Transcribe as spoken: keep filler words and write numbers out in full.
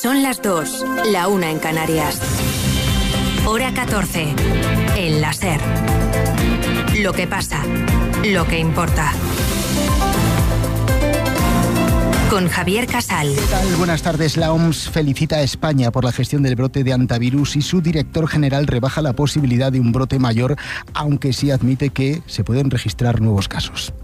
Son las dos, la una en Canarias. Hora catorce. El láser. Lo que pasa, lo que importa. Con Javier Casal. ¿Qué tal? Buenas tardes. La O M S felicita a España por la gestión del brote de hantavirus y su director general rebaja la posibilidad de un brote mayor, aunque sí admite que se pueden registrar nuevos casos.